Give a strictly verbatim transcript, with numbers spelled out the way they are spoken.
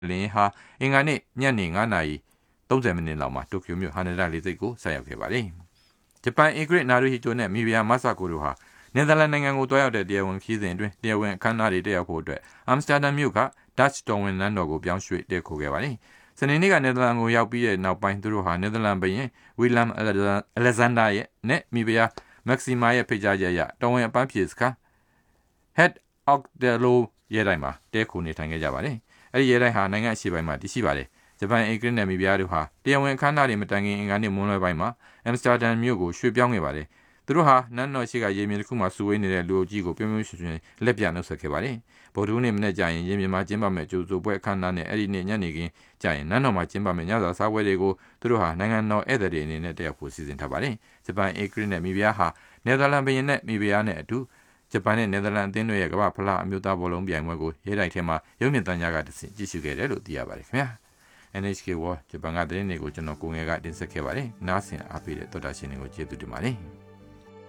လင်းဟာအင်္ဂါနေ့ညနေငါးနာရီသုံးဆယ်မိနစ်လောက်မှာတိုကျိုမြို့ဟန်နဒလေဆိပ်ကိုဆိုက်ရောက်ခဲ့ပါတယ်ဂျပန်အီဂရစ်နာရူဟီတိုနဲ့မီဘီယာမဆာကိုတို့ဟာနယ်သာလန်နိုင်ငံကိုတွားရောက်တဲ့တရားဝင်ခီးစဉ်အတွင်းတရားဝင်အခမ်းအနားတွေတက်ရောက်ဖို့အတွက်အမ်စတာဒမ်မြို့ကဒတ်ချ်တော်ဝင်လမ်းတော်ကိုပြောင်းရွှေ့တည်ခိုခဲ့ပါတယ်။စနေနေ့ကနယ်သာလန်ကိုရောက်ပြီးတဲ့နောက်ပိုင်းသူတို့ဟာနယ်သာလန်ဘုရင်ဝီလမ်အလက်ဇန်ဒါရဲ့နဲ့မိဖုရားမက်ဆီမာရဲ့ဖိတ်ကြားချက်အရတော်ဝင်အပန်းဖြေစခန်း Head of the Low ရဲတိုင်းမှာတည်ခိုနေထိုင်ခဲ့ကြပါတယ်။အဲဒီရဲတိုင်းဟာနိုင်ငံအရှေ့ပိုင်းမှာတည်ရှိပါတယ်။ဂျပန်အီဂရစ်နဲ့မိဖုရားတို့ဟာတရားဝင်အခမ်းအနားတွေမတိုင်ခင်အင်္ဂါနေ့မွန်းလွဲပိုင်းမှာအမ်စတာဒမ်မြို့ကိုရွှေ့ပြောင်းခဲ့ပါတယ်။သူတို့ဟာနန်းတော်ရှိကရေမြေတစ်ခုမှာစုဝေးနေတဲ့လူအုပ်ကြီးကိုပြုံးပြုံးရွှင်ရွှင်လက်ပြနှုတ်ဆက်ခဲ့ပါတယ်။ဗုဒ္ဓဦးနေ့မနေ့ကျရင်ရေမြေမှာကျင်းပမဲ့ကျိုးစိုးပွဲအခမ်းအနားနဲ့အဲ့ဒီနေ့ညနေခင်းကျရင်နန်းတော်မှာကျင်းပမဲ့ညစာစားပွဲတွေကိုသူတို့ဟာနိုင်ငံတော်ဧည့်သည်တွေအနေနဲ့တက်ရောက်ဖို့စီစဉ်ထားပါတယ်။ဂျပန်အီဂရစ်နဲ့မိဖုရားဟာနယ်သာလန်ဘုရင်နဲ့မိဖုရားနဲ့အတူဂျပန်နဲ့နယ်သာလန်အသင်းတို့ရဲ့ကမ္ဘာဖလားအမျိုးသားဘောလုံးပြိုင်ပွဲကိုရဲတိုက်ထဲမှာရုပ်မြင်သံကြားကတဆင့်ကြည့်ရှုခဲ့တယ်လို့သိရပါတယ်ခင်ဗျာ။ အန် အိချ် ကေ World ဂျပန်ကသတင်းတွေကိုကျွန်တော်ကိုငယ်ကတင်ဆက်ခဲ့ပါတယ်။နားဆင်အားပေးတဲ့တော်တာရှင်တွေကိုကျေးဇူးတင်ပါတယ်။